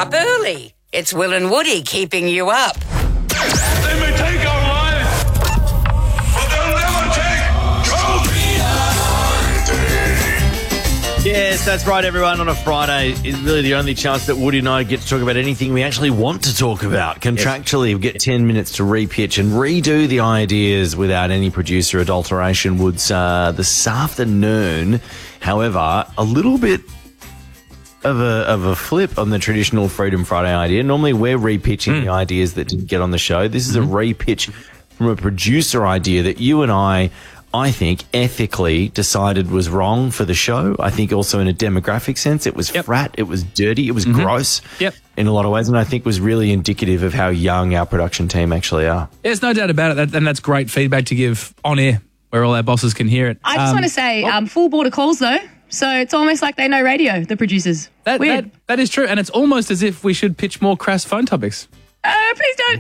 up early. It's Will and Woody keeping you up. They may take our lives, but they'll never take Yes, that's right, everyone. On a Friday is really the only chance that Woody and I get to talk about anything we actually want to talk about. Contractually, we get 10 minutes to repitch and redo the ideas without any producer adulteration, Woods, this afternoon. However, a little bit of a flip on the traditional Freedom Friday idea. Normally, we're repitching the ideas that didn't get on the show. This is a repitch from a producer idea that you and I think, ethically decided was wrong for the show. I think also in a demographic sense, it was frat, it was dirty, it was gross in a lot of ways, and I think was really indicative of how young our production team actually are. There's no doubt about it, and that's great feedback to give on air where all our bosses can hear it. I just want to say, full border calls though, so it's almost like they know radio, the producers. Weird. That is true, and it's almost as if we should pitch more crass phone topics. Please don't.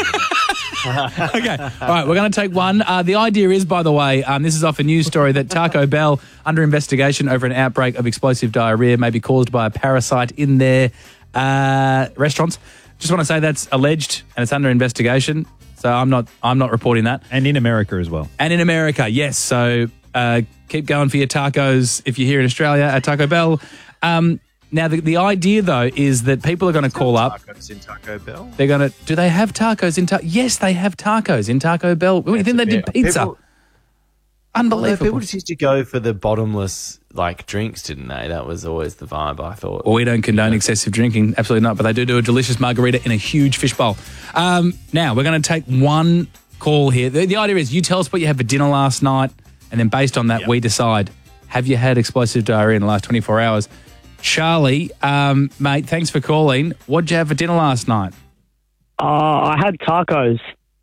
Okay. All right, we're going to take one. The idea is, by the way, this is off a news story that Taco Bell, under investigation over an outbreak of explosive diarrhea may be caused by a parasite in their restaurants. Just want to say that's alleged and it's under investigation. So I'm not reporting that. And in America as well. And in America, yes. So keep going for your tacos if you're here in Australia at Taco Bell. Now, the idea, though, is that people are going to call up. Tacos in Taco Bell? They're going to. Do they have tacos in Taco? Yes, they have tacos in Taco Bell. What do you think they did pizza? Unbelievable. People just used to go for the bottomless, drinks, didn't they? That was always the vibe, I thought. Well, we don't condone excessive drinking. Absolutely not. But they do a delicious margarita in a huge fish bowl. Now, we're going to take one call here. The idea is you tell us what you had for dinner last night, and then based on that, we decide, have you had explosive diarrhea in the last 24 hours? Charlie, mate, thanks for calling. What did you have for dinner last night? I had tacos.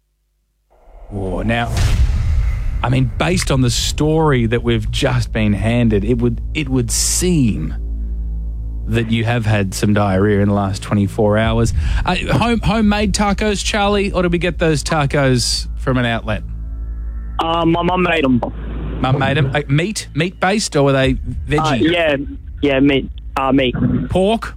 Oh, now, I mean, based on the story that we've just been handed, it would seem that you have had some diarrhea in the last 24 hours. Homemade tacos, Charlie, or did we get those tacos from an outlet? My mum made them. Mum made them? Meat-based, or were they veggie? Yeah, meat. Meat. Pork?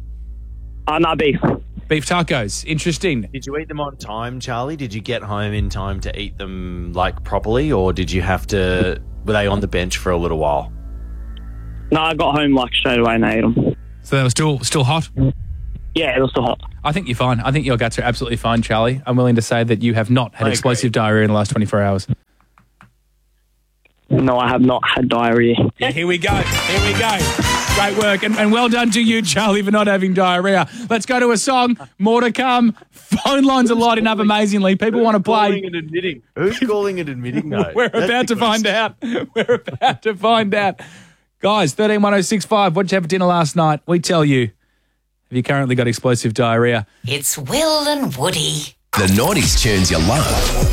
No, beef. Beef tacos. Interesting. Did you eat them on time, Charlie? Did you get home in time to eat them, properly, or did you have to... Were they on the bench for a little while? No, I got home, straight away and ate them. So they were still hot? Yeah, it was still hot. I think you're fine. I think your guts are absolutely fine, Charlie. I'm willing to say that you have not had explosive diarrhea in the last 24 hours. No, I have not had diarrhea. Yeah, here we go. Great work. And well done to you, Charlie, for not having diarrhea. Let's go to a song. More to come. Phone lines are lighting up amazingly. People want to play. Who's calling and admitting, though? We're about to find out. Guys, 131065, what did you have for dinner last night? We tell you. Have you currently got explosive diarrhea? It's Will and Woody. The 90s tunes you love.